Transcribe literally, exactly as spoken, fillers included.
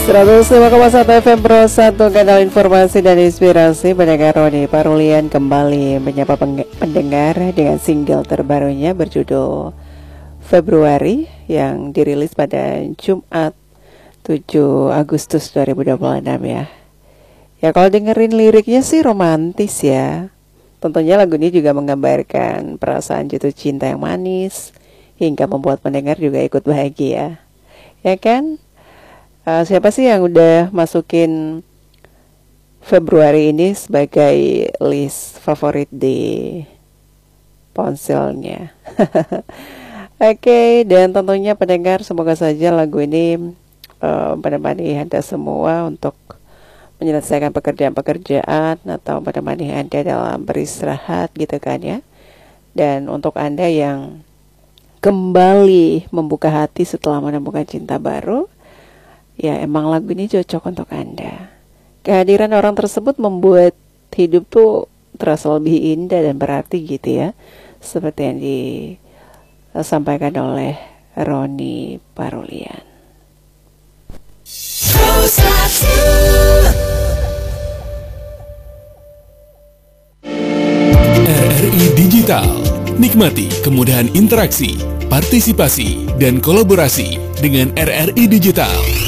seratus lima koma satu F M Pro satu, kanal informasi dan inspirasi. Pendengar Roni Parulian kembali menyapa pendengar dengan single terbarunya berjudul Februari yang dirilis pada Jumat tujuh Agustus dua ribu dua puluh enam ya. Ya kalau dengerin liriknya sih romantis ya. Tentunya lagu ini juga menggambarkan perasaan jatuh cinta yang manis hingga membuat pendengar juga ikut bahagia. Ya kan? Uh, siapa sih yang udah masukin Februari ini sebagai list favorit di ponselnya? Oke, okay, dan tentunya pendengar semoga saja lagu ini uh, menemani Anda semua untuk menyelesaikan pekerjaan-pekerjaan atau menemani Anda dalam beristirahat gitu kan ya. Dan untuk Anda yang kembali membuka hati setelah menemukan cinta baru, ya emang lagu ini cocok untuk Anda. Kehadiran orang tersebut membuat hidup tuh terasa lebih indah dan berarti gitu ya. Seperti yang disampaikan oleh Roni Parulian. R R I Digital. Nikmati kemudahan interaksi, partisipasi, dan kolaborasi dengan R R I Digital.